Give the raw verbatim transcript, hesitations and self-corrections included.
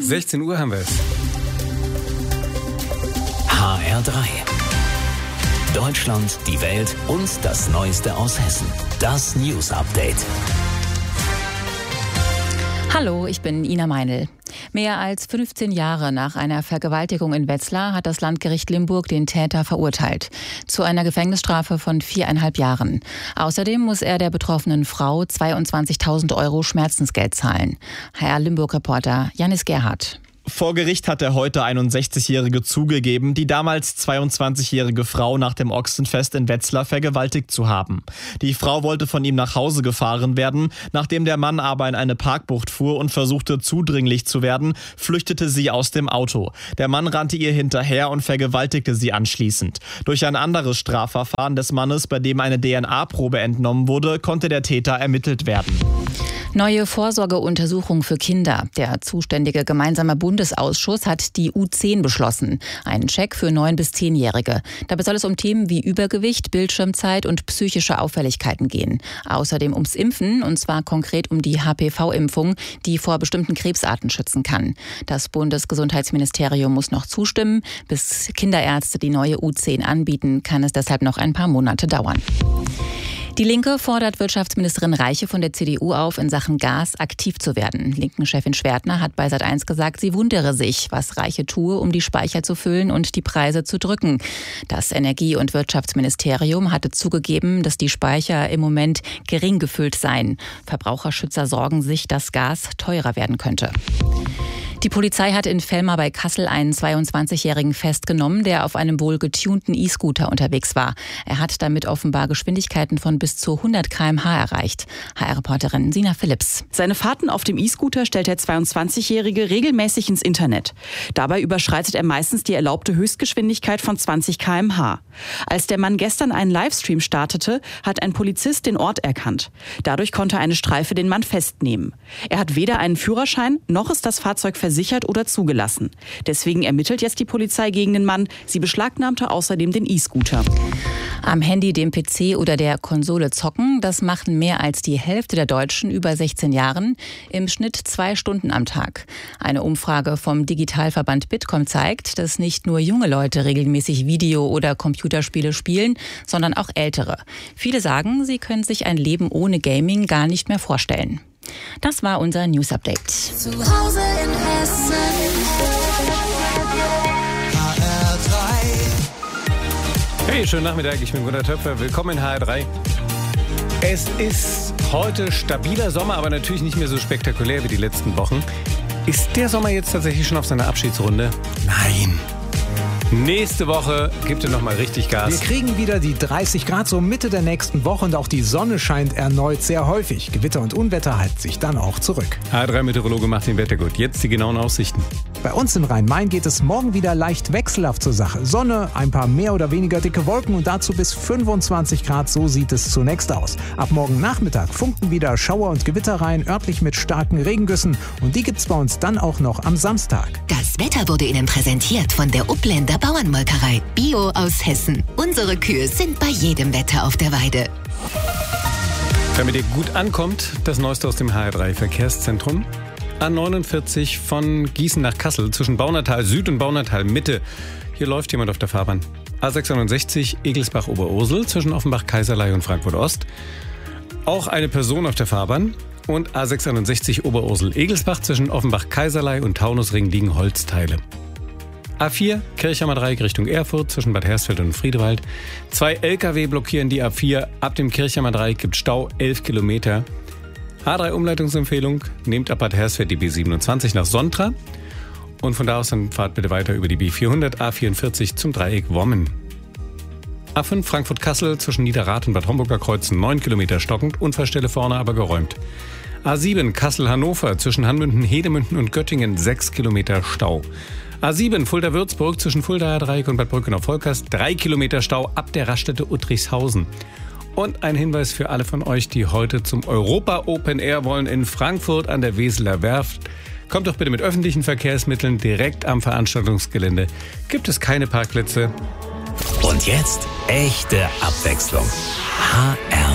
sechzehn Uhr haben wir es. H R drei. Deutschland, die Welt und das Neueste aus Hessen. Das News Update. Hallo, ich bin Ina Meinl. Mehr als fünfzehn Jahre nach einer Vergewaltigung in Wetzlar hat das Landgericht Limburg den Täter verurteilt. Zu einer Gefängnisstrafe von viereinhalb Jahren. Außerdem muss er der betroffenen Frau zweiundzwanzigtausend Euro Schmerzensgeld zahlen. H R Limburg-Reporter Janis Gerhardt. Vor Gericht hat der heute einundsechzigjährige zugegeben, die damals zweiundzwanzigjährige Frau nach dem Ochsenfest in Wetzlar vergewaltigt zu haben. Die Frau wollte von ihm nach Hause gefahren werden. Nachdem der Mann aber in eine Parkbucht fuhr und versuchte zudringlich zu werden, flüchtete sie aus dem Auto. Der Mann rannte ihr hinterher und vergewaltigte sie anschließend. Durch ein anderes Strafverfahren des Mannes, bei dem eine D N A-Probe entnommen wurde, konnte der Täter ermittelt werden. Neue Vorsorgeuntersuchung für Kinder. Der zuständige gemeinsame Bundesausschuss hat die U zehn beschlossen. Einen Check für neun- bis zehnjährige. Dabei soll es um Themen wie Übergewicht, Bildschirmzeit und psychische Auffälligkeiten gehen. Außerdem ums Impfen, und zwar konkret um die H P V-Impfung, die vor bestimmten Krebsarten schützen kann. Das Bundesgesundheitsministerium muss noch zustimmen. Bis Kinderärzte die neue U zehn anbieten, kann es deshalb noch ein paar Monate dauern. Die Linke fordert Wirtschaftsministerin Reiche von der C D U auf, in Sachen Gas aktiv zu werden. Linken-Chefin Schwertner hat bei Sat eins gesagt, sie wundere sich, was Reiche tue, um die Speicher zu füllen und die Preise zu drücken. Das Energie- und Wirtschaftsministerium hatte zugegeben, dass die Speicher im Moment gering gefüllt seien. Verbraucherschützer sorgen sich, dass Gas teurer werden könnte. Die Polizei hat in Vellmar bei Kassel einen zweiundzwanzigjährigen festgenommen, der auf einem wohl getunten E-Scooter unterwegs war. Er hat damit offenbar Geschwindigkeiten von bis zu hundert Kilometer pro Stunde erreicht. H R-Reporterin Sina Philipps. Seine Fahrten auf dem E-Scooter stellt der zweiundzwanzigjährige regelmäßig ins Internet. Dabei überschreitet er meistens die erlaubte Höchstgeschwindigkeit von zwanzig Kilometer pro Stunde. Als der Mann gestern einen Livestream startete, hat ein Polizist den Ort erkannt. Dadurch konnte eine Streife den Mann festnehmen. Er hat weder einen Führerschein, noch ist das Fahrzeug versichert oder zugelassen. Deswegen ermittelt jetzt die Polizei gegen den Mann. Sie beschlagnahmte außerdem den E-Scooter. Am Handy, dem P C oder der Konsole zocken, das machen mehr als die Hälfte der Deutschen über sechzehn Jahren, im Schnitt zwei Stunden am Tag. Eine Umfrage vom Digitalverband Bitkom zeigt, dass nicht nur junge Leute regelmäßig Video- oder Computerspiele spielen, sondern auch ältere. Viele sagen, sie können sich ein Leben ohne Gaming gar nicht mehr vorstellen. Das war unser News Update. Zu Hause in Hessen. H R drei. Hey, schönen Nachmittag, ich bin Gunnar Töpfer. Willkommen in H R drei. Es ist heute stabiler Sommer, aber natürlich nicht mehr so spektakulär wie die letzten Wochen. Ist der Sommer jetzt tatsächlich schon auf seiner Abschiedsrunde? Nein. Nächste Woche gibt es nochmal richtig Gas. Wir kriegen wieder die dreißig Grad so Mitte der nächsten Woche und auch die Sonne scheint erneut sehr häufig. Gewitter und Unwetter halten sich dann auch zurück. H R drei Meteorologe macht den Wetter gut. Jetzt die genauen Aussichten. Bei uns im Rhein-Main geht es morgen wieder leicht wechselhaft zur Sache. Sonne, ein paar mehr oder weniger dicke Wolken und dazu bis fünfundzwanzig Grad, so sieht es zunächst aus. Ab morgen Nachmittag funken wieder Schauer und Gewitter rein, örtlich mit starken Regengüssen. Und die gibt's bei uns dann auch noch am Samstag. Das Wetter wurde Ihnen präsentiert von der Upländer Bauernmolkerei. Bio aus Hessen. Unsere Kühe sind bei jedem Wetter auf der Weide. Damit ihr gut ankommt, das Neueste aus dem H R drei Verkehrszentrum. A neunundvierzig von Gießen nach Kassel zwischen Baunatal Süd und Baunatal Mitte. Hier läuft jemand auf der Fahrbahn. A sechsundneunzig Egelsbach-Oberursel zwischen Offenbach-Kaiserlei und Frankfurt Ost. Auch eine Person auf der Fahrbahn. Und A sechsundneunzig Oberursel-Egelsbach zwischen Offenbach-Kaiserlei und Taunusring liegen Holzteile. A vier Kirchheimer Dreieck Richtung Erfurt zwischen Bad Hersfeld und Friedewald. Zwei L K W blockieren die A vier. Ab dem Kirchheimer Dreieck gibt Stau elf Kilometer. H drei Umleitungsempfehlung, nehmt ab Bad Hersfeld die B siebenundzwanzig nach Sontra und von da aus dann fahrt bitte weiter über die B vierhundert, A vierundvierzig zum Dreieck Wommen. A fünf Frankfurt-Kassel zwischen Niederrad und Bad Homburger Kreuzen neun Kilometer stockend, Unfallstelle vorne aber geräumt. A sieben Kassel-Hannover zwischen Hanmünden, Hedemünden und Göttingen sechs Kilometer Stau. A sieben Fulda-Würzburg zwischen Fuldaer Dreieck und Bad Brückenau-Volkers drei Kilometer Stau ab der Raststätte Uttrichshausen. Und ein Hinweis für alle von euch, die heute zum Europa Open Air wollen in Frankfurt an der Weseler Werft. Kommt doch bitte mit öffentlichen Verkehrsmitteln direkt am Veranstaltungsgelände. Gibt es keine Parkplätze. Und jetzt echte Abwechslung. H R